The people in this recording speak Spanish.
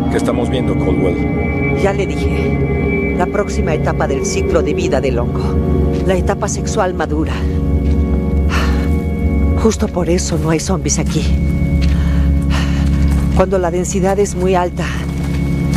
¿Qué estamos viendo, Caldwell? Ya le dije. La próxima etapa del ciclo de vida del hongo. La etapa sexual madura. Justo por eso no hay zombies aquí. Cuando la densidad es muy alta,